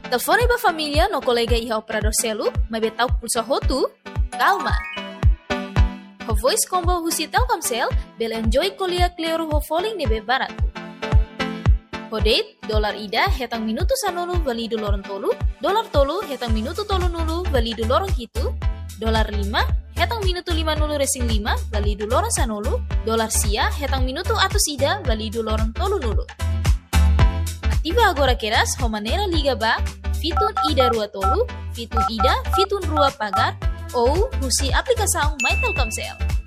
Telefone ba família no colega iha operador celu, mas betau pulsa hotu? Calma! Ho voice combo husi Telkomsel, bel enjoy kolia kleru ho falling nebe barat. Ho date, dolar ida hetang minutu sanulu validu lorong tolu, dolar tolu hetang minutu tolu nulu validu lorong hitu, dolar 5 hetang minutu 5 nulu resing 5 validu lorong sanulu, dolar sia hetang minutu atus ida validu lorong tolu nulu. Aktiva agora keras ho manera liga ba, fitun ida rua tolu, fitun ida, fitun rua pagar, ou husi aplikasaung My Telkomsel.